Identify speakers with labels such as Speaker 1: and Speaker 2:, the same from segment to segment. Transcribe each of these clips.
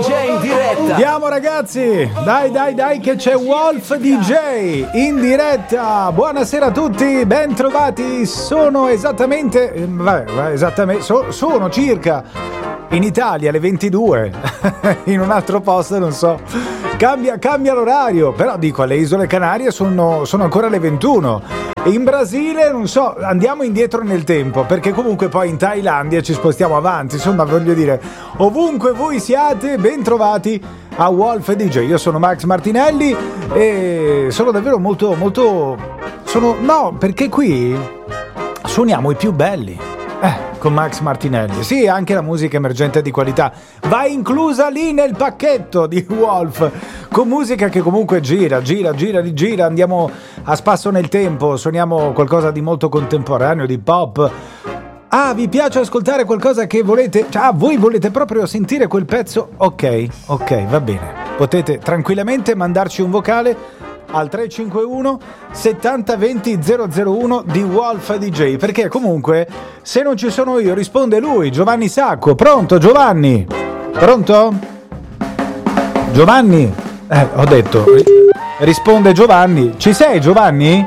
Speaker 1: DJ in diretta.
Speaker 2: Andiamo ragazzi, dai che c'è Wolf DJ in diretta. Buonasera a tutti, ben trovati. Sono esattamente sono circa in Italia alle 22. In un altro posto non so, cambia l'orario, però dico alle Isole Canarie sono ancora le 21. In Brasile non so, andiamo indietro nel tempo, perché comunque poi in Thailandia ci spostiamo avanti. Insomma, voglio dire, ovunque voi siate, ben trovati a Wolf DJ. Io sono Max Martinelli e sono davvero molto perché qui suoniamo i più belli con Max Martinelli. Sì, anche la musica emergente di qualità va inclusa lì nel pacchetto di Wolf, con musica che comunque gira, andiamo a spasso nel tempo, suoniamo qualcosa di molto contemporaneo, di pop. Ah, vi piace ascoltare qualcosa che volete? Voi volete proprio sentire quel pezzo? Ok, va bene. Potete tranquillamente mandarci un vocale al 351 70 20 001 di Wolf DJ, perché comunque se non ci sono io risponde lui, Giovanni Sacco. Pronto Giovanni? Pronto? Giovanni? Ho detto risponde Giovanni. Ci sei Giovanni?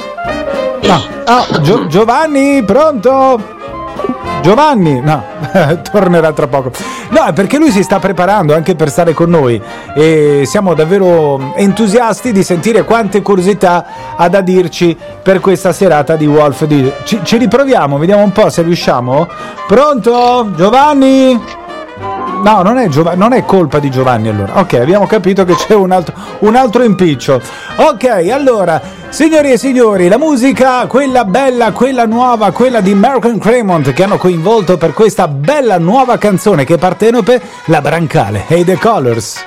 Speaker 2: No. Giovanni, pronto? Giovanni? No, tornerà tra poco. No, è perché lui si sta preparando anche per stare con noi e siamo davvero entusiasti di sentire quante curiosità ha da dirci per questa serata di Wolf. Ci riproviamo, vediamo un po' se riusciamo. Pronto? Giovanni? No, non è colpa di Giovanni allora. Ok, abbiamo capito che c'è un altro impiccio. Ok, allora, signori e signori, la musica, quella bella, quella nuova, quella di Malcolm Cremont, che hanno coinvolto per questa bella nuova canzone che partenope, la Brancale e The Colors.